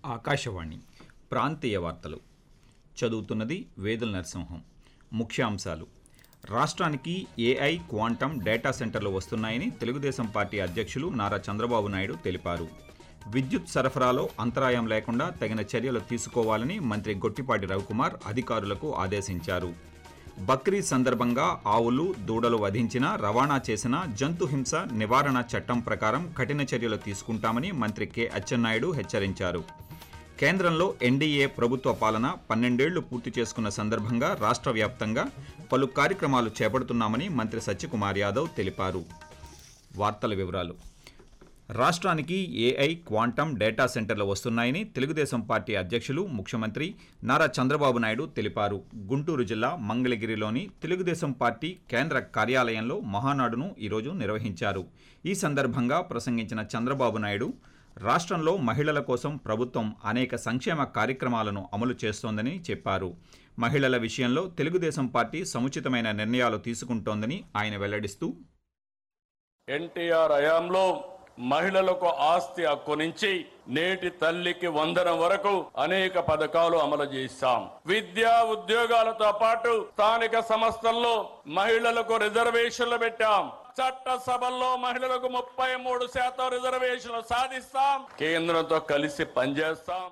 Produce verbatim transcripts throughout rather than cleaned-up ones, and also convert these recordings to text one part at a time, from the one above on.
ఆకాశవాణి ప్రాంతీయ వార్తలు చదువుతున్నది వేదుల నరసింహం. ముఖ్యాంశాలు: రాష్ట్రానికి ఏఐ, క్వాంటం డేటా సెంటర్లు వస్తున్నాయని తెలుగుదేశం పార్టీ అధ్యక్షులు నారా చంద్రబాబు నాయుడు తెలిపారు. విద్యుత్ సరఫరాలో అంతరాయం లేకుండా తగిన చర్యలు తీసుకోవాలని మంత్రి గొట్టిపాటి రవికుమార్ అధికారులకు ఆదేశించారు. బక్రీద్ సందర్భంగా ఆవులు, దూడలు వధించినా, రవాణా చేసిన జంతు హింస నివారణ చట్టం ప్రకారం కఠిన చర్యలు తీసుకుంటామని మంత్రి కె అచ్చెన్నాయుడు హెచ్చరించారు. కేంద్రంలో ఎన్డీఏ ప్రభుత్వ పాలన పన్నెండేళ్లు పూర్తి చేసుకున్న సందర్భంగా రాష్ట్ర వ్యాప్తంగా పలు కార్యక్రమాలు చేపడుతున్నామని మంత్రి సత్యకుమార్ యాదవ్ తెలిపారు. వార్తల వివరాలు: రాష్ట్రానికి ఏఐ, క్వాంటం డేటా సెంటర్లు వస్తున్నాయని తెలుగుదేశం పార్టీ అధ్యక్షులు, ముఖ్యమంత్రి నారా చంద్రబాబు నాయుడు తెలిపారు. గుంటూరు జిల్లా మంగళగిరిలోని తెలుగుదేశం పార్టీ కేంద్ర కార్యాలయంలో మహానాడును ఈరోజు నిర్వహించారు. ఈ సందర్భంగా ప్రసంగించిన చంద్రబాబు నాయుడు, రాష్ట్రంలో మహిళల కోసం ప్రభుత్వం అనేక సంక్షేమ కార్యక్రమాలను అమలు చేస్తోందని చెప్పారు. మహిళల విషయంలో తెలుగుదేశం పార్టీ సముచితమైన నిర్ణయాలు తీసుకుంటోందని ఆయన వెల్లడిస్తూ, ఎన్టీఆర్ హయాంలో మహిళలకు ఆస్తి హక్కు నుంచి నేటి తల్లికి వందనం వరకు అనేక పథకాలు అమలు చేశాం. విద్యా ఉద్యోగాలతో పాటు స్థానిక సంస్థల్లో మహిళలకు రిజర్వేషన్లు పెట్టాం. చట్టసభల్లో మహిళలకు ముప్పై మూడు శాతం రిజర్వేషన్లు సాధిస్తాం. కేంద్రంతో కలిసి పనిచేస్తాం.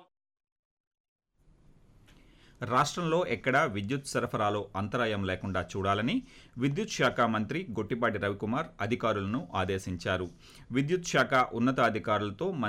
రాష్ట్రంలో ఎక్కడా విద్యుత్ సరఫరాలో అంతరాయం లేకుండా చూడాలని విద్యుత్ శాఖ మంత్రి గొట్టిపాటి రవికుమార్ అధికారులను ఆదేశించారు. విద్యుత్ శాఖ ఉన్నతాధికారులతో